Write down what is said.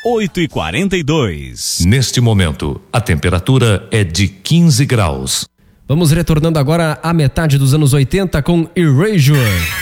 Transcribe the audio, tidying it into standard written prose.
8h42. Neste momento, a temperatura é de 15 graus. Vamos retornando agora à metade dos anos 80 com Erasure.